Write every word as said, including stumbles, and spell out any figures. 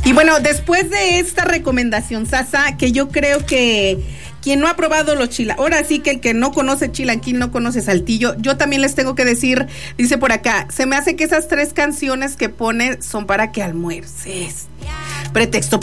Y bueno, después de esta recomendación, Sasa, que yo creo que quien no ha probado los chilaquiles, ahora sí que el que no conoce chilaquil no conoce Saltillo, yo también les tengo que decir, dice por acá, se me hace que esas tres canciones que pone son para que almuerces. Pretexto